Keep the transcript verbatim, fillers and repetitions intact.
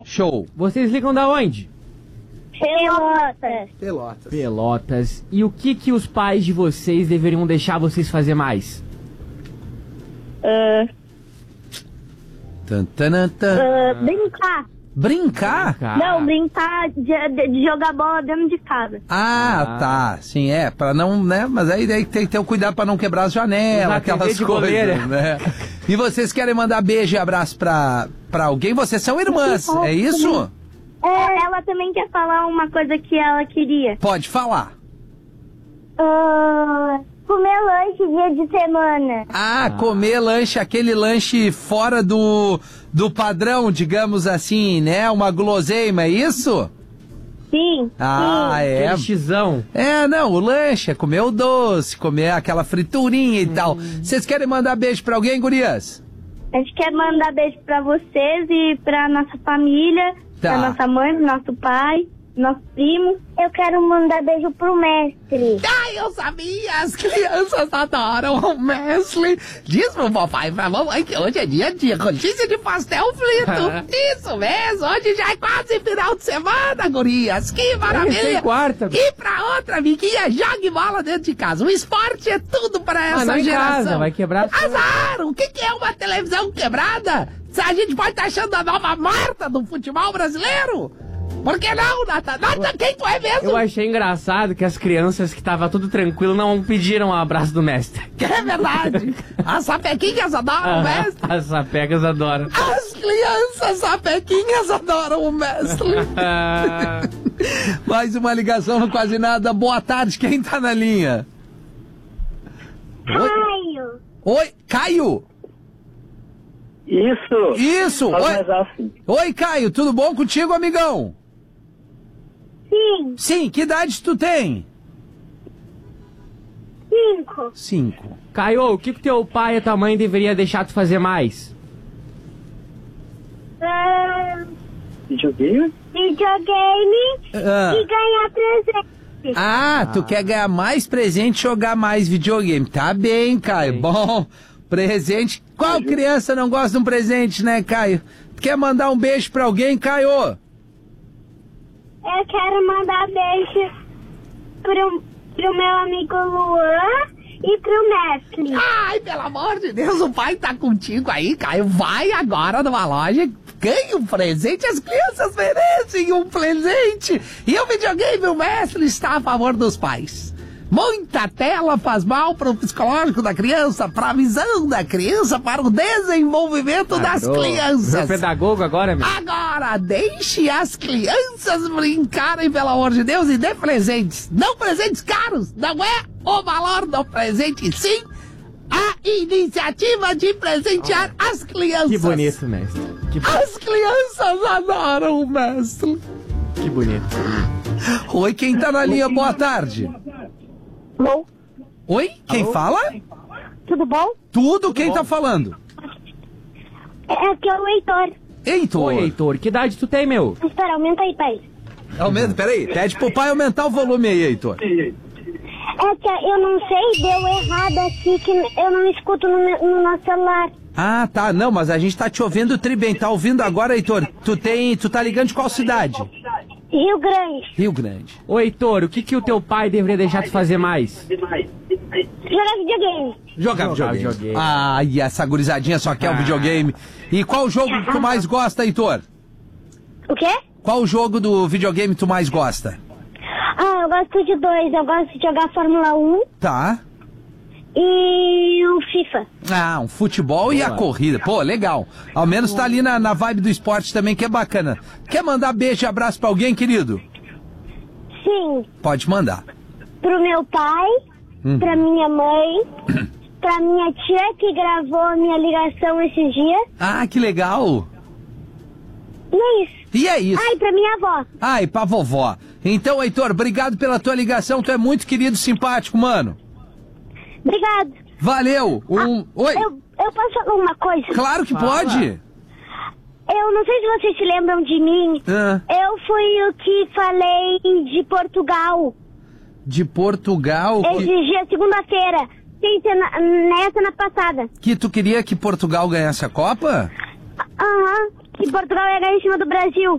Show. Vocês ligam da onde? Pelotas. Pelotas. Pelotas. E o que que os pais de vocês deveriam deixar vocês fazer mais? Uh, Tan, tan, tan. uh, brincar. Brincar? Brincar. Não, brincar de, de- de jogar bola dentro de casa. Ah, Ah. tá. Sim, é. Pra não, né? Mas aí, aí tem que ter o cuidado pra não quebrar as janelas, Usar T V aquelas de coisas, goleira. né? E vocês querem mandar beijo e abraço pra, pra alguém? Vocês são irmãs, é isso? É, ela também quer falar uma coisa que ela queria. Pode falar. Uh, comer lanche dia de semana. Ah, comer lanche, aquele lanche fora do, do padrão, digamos assim, né? Uma guloseima, é isso? Sim. Ah, sim. é. Aquele xizão. É, não, o lanche é comer o doce, comer aquela friturinha e tal. Vocês querem mandar beijo pra alguém, gurias? A gente quer mandar beijo pra vocês e pra nossa família, Tá. pra nossa mãe, pro nosso pai, nosso primo. Eu quero mandar beijo pro mestre. Ai, eu sabia, as crianças adoram o mestre. Diz pro papai e pra mamãe que hoje é dia de rodízio de pastel frito. Isso mesmo, hoje já é quase final de semana, gurias. Que maravilha. É quarta. E pra outra, amiguinha, jogue bola dentro de casa. O esporte é tudo pra essa Mas não em geração. casa, vai quebrar tudo. Azar, o que, que é uma televisão quebrada? A gente pode estar achando a nova Marta do futebol brasileiro? Por que não, Nata? Nata, quem tu é mesmo? Eu achei engraçado que as crianças que tava tudo tranquilo não pediram um abraço do mestre. Que é verdade. As sapequinhas adoram o mestre. As sapecas adoram. As crianças sapequinhas adoram o mestre. Mais uma ligação no Quase Nada. Boa tarde, quem tá na linha? Oi? Caio. Oi, Caio? Isso. Isso. Fala Oi. mais alto. Oi, Caio, tudo bom contigo, amigão? Sim. Sim, que idade tu tem? Cinco. Cinco. Caio, o que que teu pai e tua mãe deveria deixar tu fazer mais? Uh, Videogame? videogame Ah. e ganhar presente. Ah, tu quer ganhar mais presente e jogar mais videogame. Tá bem, Caio. Sim. Bom, presente. Qual criança não gosta de um presente, né, Caio? Quer mandar um beijo pra alguém, Caio? Eu quero mandar beijo pro, pro meu amigo Luan e pro mestre. Ai, pelo amor de Deus, o pai tá contigo aí, Caio. Vai agora numa loja, ganha um presente. As crianças merecem um presente. E o videogame, o mestre, está a favor dos pais. Muita tela faz mal para o psicológico da criança, para a visão da criança, para o desenvolvimento das Parou. crianças. Meu pedagogo agora, meu. Agora, deixe as crianças brincarem, pelo amor de Deus, e dê presentes. Não presentes caros, não é o valor do presente, sim a iniciativa de presentear as crianças. Que bonito, mestre. Que, As crianças adoram o mestre. que bonito. Oi, quem tá na linha, boa tarde. Bom, Oi, quem fala? tudo bom? Tudo, quem tá falando? É que é o Heitor. Heitor. Oi, Heitor, que idade tu tem, meu? Espera, aumenta aí, pai. Aumenta, peraí, pede pro pai aumentar o volume aí, Heitor. É que eu não sei, deu errado aqui, que eu não escuto no, meu- no nosso celular. Ah, tá, não, mas a gente tá te ouvindo tri bem. Tá ouvindo agora, Heitor? Tu tem, tu tá ligando de qual cidade? Rio Grande. Rio Grande. Ô, Heitor, o que que o teu pai deveria deixar tu fazer mais? Jogar videogame. Jogar Jogar videogame. videogame. Ai, essa gurizadinha só quer o Ah. videogame. E qual jogo que tu mais gosta, Heitor? O quê? Qual jogo do videogame tu mais gosta? Ah, eu gosto de dois. Eu gosto de jogar Fórmula um Tá. e o FIFA. Ah, um futebol e a Boa. corrida. Pô, legal. Ao menos tá ali na, na vibe do esporte também, que é bacana. Quer mandar beijo e abraço pra alguém, querido? Sim, Pode mandar. pro meu pai, Hum. pra minha mãe, pra minha tia que gravou a minha ligação esses dias. Ah, que legal. E é isso. E é isso. Ah, e pra minha avó. Ai, pra vovó. Então, Heitor, obrigado pela tua ligação. Tu é muito querido, simpático, mano. Obrigado. Valeu. Um... Oi. Eu, eu posso falar uma coisa? Claro que Fala. pode. Eu não sei se vocês se lembram de mim. Ah, Eu fui o que falei de Portugal de Portugal. esses Que, dias, segunda-feira. Sem ser na, nessa na passada. que tu queria que Portugal ganhasse a Copa? Aham. Que Portugal ia ganhar em cima do Brasil.